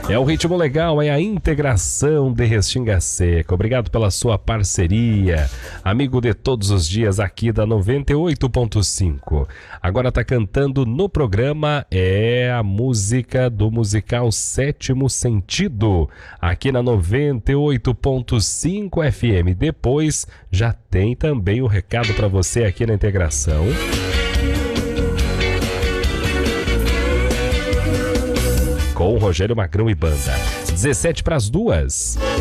É o ritmo legal, é a integração de Restinga Seca. Obrigado pela sua parceria, amigo de todos os dias aqui da 98.5. Agora tá cantando no programa a música do musical Sétimo Sentido, aqui na 98.5 FM. Depois já tem também o recado para você aqui na integração. Com Rogério Magrão e banda. 17 para as 2.